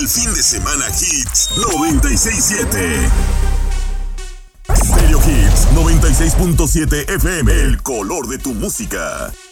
el fin de semana Hits 96.7. Stereo Hits 96.7 FM. El color de tu música.